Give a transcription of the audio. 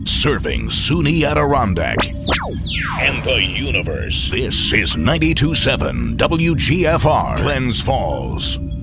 Serving SUNY Adirondack and the universe. This is 92.7 WGFR, Glens Falls.